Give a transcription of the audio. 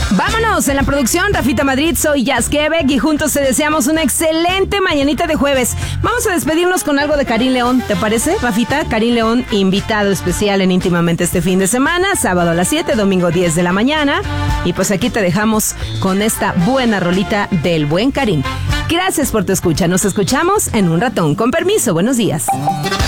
Vámonos, en la producción Rafita Madrid, soy Jazz Quebec y juntos te deseamos una excelente mañanita de jueves. Vamos a despedirnos con algo de Karim León, ¿te parece, Rafita? Karim León, invitado especial en Íntimamente este fin de semana, sábado a las 7, domingo 10 de la mañana. Y pues aquí te dejamos con esta buena rolita del buen Karim. Gracias por tu escucha, nos escuchamos en un ratón. Con permiso, buenos días.